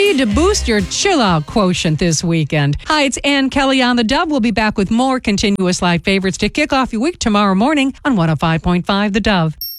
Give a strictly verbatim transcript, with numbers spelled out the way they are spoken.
need to boost your chill out quotient this weekend. Hi, it's Ann Kelly on the Dove. We'll be back with more continuous live favorites to kick off your week tomorrow morning on one oh five point five The Dove.